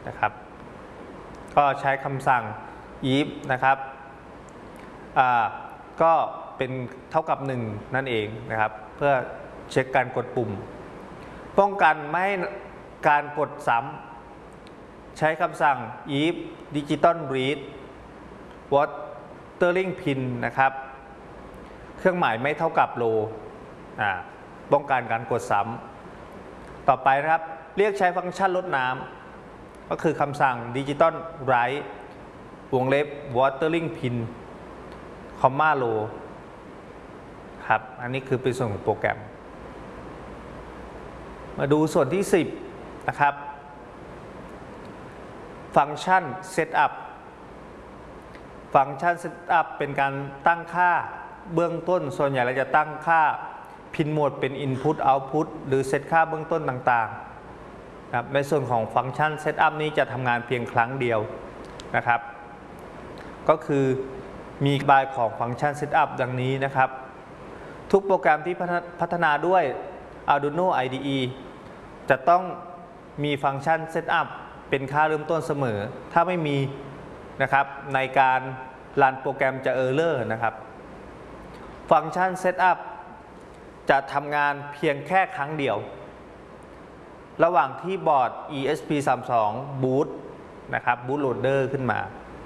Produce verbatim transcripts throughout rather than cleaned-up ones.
นะครับก็ใช้คำสั่ง if นะครับอ่าก็เป็นเท่ากับหนึ่งนั่นเองนะครับเพื่อเช็คการกดปุ่มป้องกันไม่ให้การกดซ้ำใช้คำสั่ง if digital read watering pin นะครับเครื่องหมายไม่เท่ากับ low อ่าป้องกันการกดซ้ำต่อไปนะครับเรียกใช้ฟังก์ชันลดน้ำก็คือคำสั่ง digital write วงเล็บ watering pin คอมมา low ครับอันนี้คือเป็นส่วนของโปรแกรมมาดูส่วนที่สิบนะครับฟังก์ชัน setup ฟังก์ชัน setup เป็นการตั้งค่าเบื้องต้นส่วนใหญ่เราจะตั้งค่า pin mode เป็น input output หรือเซตค่าเบื้องต้นต่างๆนะครับในส่วนของฟังก์ชัน setup นี้จะทำงานเพียงครั้งเดียวนะครับก็คือมีบายของฟังก์ชัน setup ดังนี้นะครับทุกโปรแกรมที่พัฒนาด้วย Arduino ไอ ดี อี จะต้องมีฟังก์ชัน setup เป็นค่าเริ่มต้นเสมอถ้าไม่มีนะครับในการรันโปรแกรมจะ error นะครับฟังก์ชัน setup จะทำงานเพียงแค่ครั้งเดียวระหว่างที่บอร์ด อี เอส พี สามสิบสอง boot นะครับ boot loader ขึ้นมา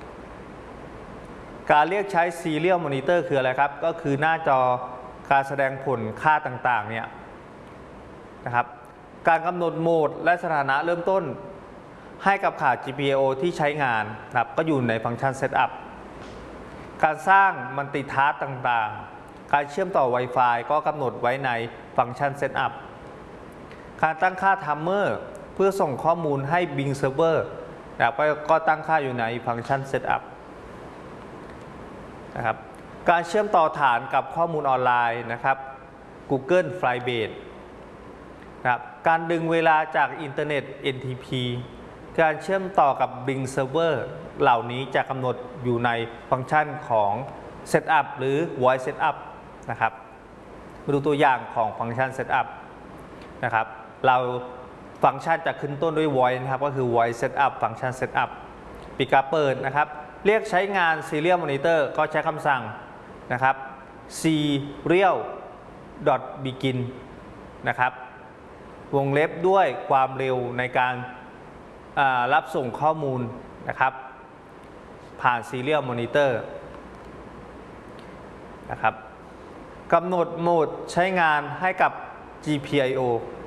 การเรียกใช้ serial monitor คืออะไรครับก็คือหน้าจอการแสดงผลค่าต่างๆเนี่ยนะครับการกำหนดโหมดและสถานะเริ่มต้นให้กับขา จี พี ไอ โอ ที่ใช้งานนะครับก็อยู่ในฟังก์ชัน setup การสร้างมัลติทัสต่างๆการเชื่อมต่อ Wi-Fi ก็กำหนดไว้ในฟังก์ชัน setup การตั้งค่า timer เพื่อส่งข้อมูลให้ Bing Server นะครับก็ตั้งค่าอยู่ในฟังก์ชัน setup นะครับการเชื่อมต่อฐานกับข้อมูลออนไลน์นะครับ Google Flybase นะครับการดึงเวลาจากอินเทอร์เน็ต เอ็น ที พี การเชื่อมต่อกับ Bing Server เหล่านี้จะกำหนดอยู่ในฟังก์ชันของ Setup หรือ Voice Setup นะครับมาดูตัวอย่างของฟังก์ชัน Setup นะครับเราฟังก์ชันจะขึ้นต้นด้วย Voice นะครับก็คือ Voice Setup ฟังก์ชัน Setup ปิดการเปิดนะครับเรียกใช้งาน Serial Monitor ก็ใช้คำสั่งนะครับ serial begin นะครับวงเล็บด้วยความเร็วในการรับส่งข้อมูลนะครับผ่าน Serial Monitor นะครับกำหนดโหมดใช้งานให้กับ จี พี ไอ โอ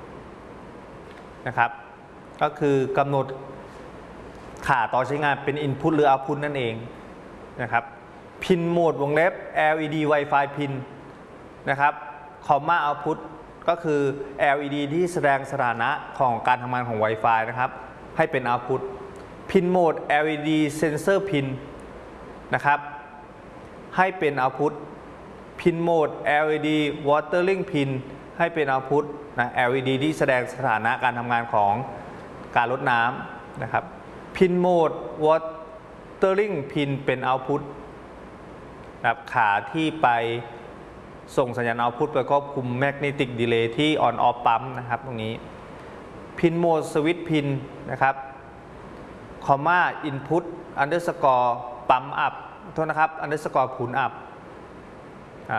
นะครับก็คือกำหนดขาต่อใช้งานเป็น Input หรือ Output นั่นเองนะครับพินโหมดวงเล็บ แอล อี ดี Wi-Fi pin นะครับ comma output ก็คือ แอล อี ดี ที่แสดงสถานะของการทำงานของ Wi-Fi นะครับให้เป็น output พินโหมด แอล อี ดี sensor pin นะครับให้เป็น output พินโหมด แอล อี ดี watering pin ให้เป็น output นะ แอล อี ดี ที่แสดงสถานะการทำงานของการลดน้ำนะครับพินโหมด watering pin เป็น output นะครับขาที่ไปส่งสัญญาณ output ไปควบคุม magnetic delay ที่ on off ปั๊มนะครับตรงนี้พินโหมด switch pin นะครับ comma input underscore pump up โทษนะครับ underscore pull up อ่า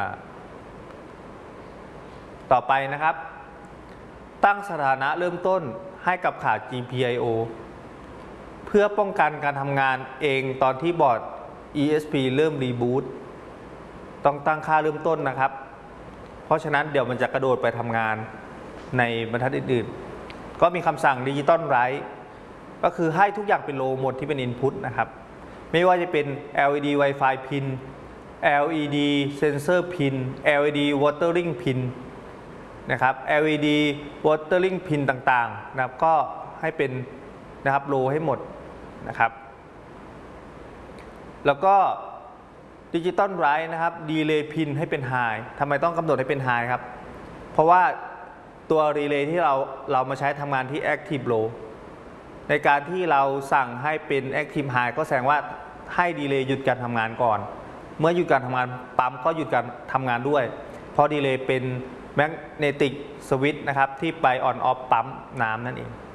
ต่อไปนะครับตั้งสถานะเริ่มต้นให้กับขา จี พี ไอ โอ เพื่อป้องกันการทำงานเองตอนที่บอร์ด อี เอส พี เริ่มรีบูตต้องตั้งค่าเริ่มต้นนะครับเพราะฉะนั้นเดี๋ยวมันจะกระโดดไปทำงานในบรรทัดอื่นๆก็มีคำสั่ง Digital Write ก็คือให้ทุกอย่างเป็นโลหมดที่เป็น Input นะครับไม่ว่าจะเป็น แอล อี ดี Wi-Fi pin แอล อี ดี Sensor pin แอล อี ดี Watering pin นะครับ แอล อี ดี Watering pin ต่างๆนะครับก็ให้เป็นนะครับโลให้หมดนะครับแล้วก็ Digital Write นะครับ Delay pin ให้เป็น High ทำไมต้องกำหนดให้เป็น High ครับเพราะว่าตัว Relay ที่เราเรามาใช้ทำงานที่ Active Low ในการที่เราสั่งให้เป็น Active High ก็แสดงว่าให้ Delay หยุดการทำงานก่อนเมื่อหยุดการทำงานปั๊มก็หยุดการทำงานด้วยเพราะ Delay เป็น Magnetic Switch นะครับที่ไป On Off ปั๊มน้ำนั่นเอง